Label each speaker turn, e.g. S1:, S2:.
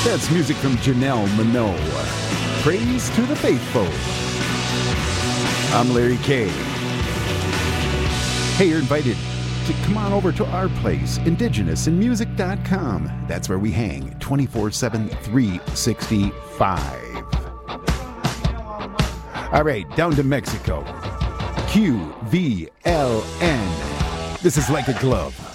S1: That's music from Janelle Monáe. Praise to the Faithful. I'm Larry K. Hey, you're invited to come on over to our place, indigenousinmusic.com. That's where we hang 24/7, 365. All right, down to Mexico. QVLN. This is Like a Glove.